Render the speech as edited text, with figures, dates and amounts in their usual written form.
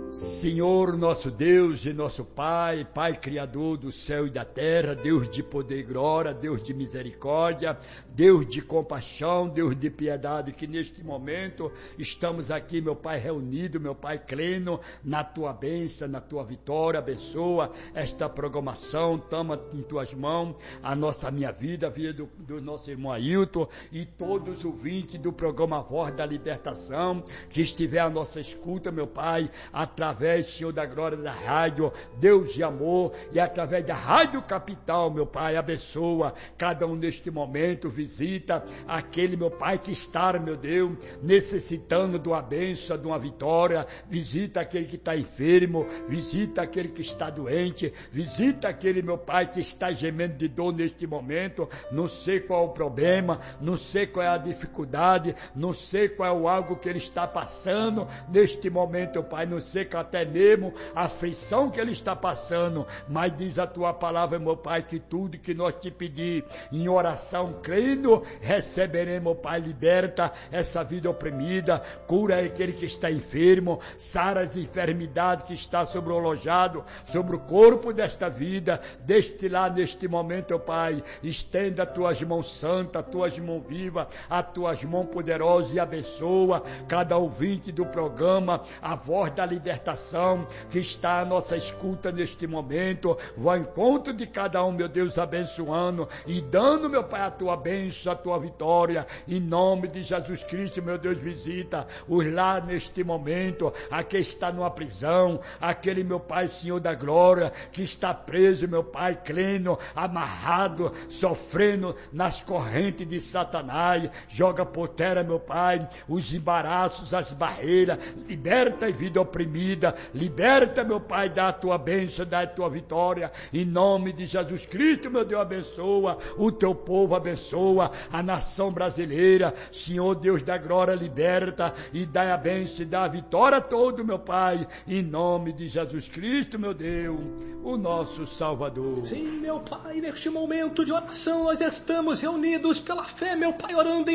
Senhor nosso Deus e nosso Pai, Pai Criador do céu e da terra, Deus de poder e glória, Deus de misericórdia, Deus de compaixão, Deus de piedade, que neste momento estamos aqui, meu Pai, reunido, meu Pai, crendo na Tua bênção, na Tua vitória, abençoa esta programação, toma em Tuas mãos a minha vida, a vida do nosso irmão Ailton e todos os ouvintes do programa Voz da Libertação, que estiver à nossa escuta, meu Pai, através, Senhor da glória, da rádio Deus de Amor e através da Rádio Capital, meu Pai, abençoa cada um neste momento, visita aquele, meu Pai, que está, meu Deus, necessitando de uma bênção, de uma vitória, visita aquele que está enfermo, visita aquele que está doente, visita aquele, meu Pai, que está gemendo de dor neste momento, não sei qual é o problema, não sei qual é a dificuldade, não sei qual é o algo que ele está passando neste momento, meu Pai, não sei que até mesmo a aflição que ele está passando, mas diz a Tua palavra, meu Pai, que tudo que nós te pedir em oração, crendo, receberemos, meu Pai, liberta essa vida oprimida, cura aquele que está enfermo, sara as enfermidades que está sobre o alojado, sobre o corpo desta vida, deste lá neste momento, meu Pai, estenda as Tuas mãos santas, as Tuas mãos vivas, as Tuas mãos poderosas e abençoa cada ouvinte do programa, a voz da libertação, que está à nossa escuta neste momento, vou ao encontro de cada um, meu Deus, abençoando e dando, meu Pai, a Tua bênção, a Tua vitória, em nome de Jesus Cristo, meu Deus, visita os lá neste momento, aquele está numa prisão, aquele, meu Pai, Senhor da glória, que está preso, meu Pai, crendo, amarrado, sofrendo nas correntes de Satanás, joga por terra, meu Pai, os embaraços, as barreiras, liberta a vida oprimida, liberta, meu Pai, dá a Tua bênção, dá a Tua vitória, em nome de Jesus Cristo, meu Deus, abençoa o Teu povo, abençoa a nação brasileira, Senhor Deus da glória, liberta e dá a bênção, dá a vitória a todo, meu Pai, em nome de Jesus Cristo, meu Deus, o nosso Salvador. Sim, meu Pai, neste momento de oração nós estamos reunidos pela fé, meu Pai, orando em